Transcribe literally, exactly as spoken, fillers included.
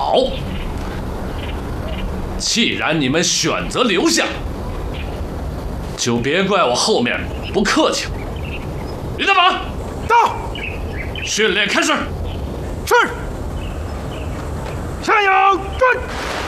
好，既然你们选择留下，就别怪我后面不客气了。李大宝， 到， 训练开始。 是。向右转。